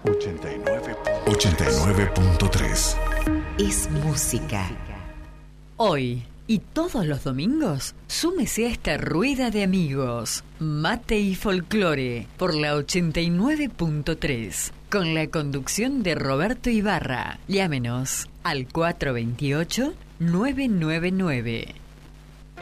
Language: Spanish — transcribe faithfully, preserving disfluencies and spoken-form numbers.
ochenta y nueve punto tres. Es música. Hoy y todos los domingos, súmese a esta rueda de amigos. Mate y folclore por la ochenta y nueve punto tres. Con la conducción de Roberto Ibarra. Llámenos al cuatro dos ocho, nueve nueve nueve.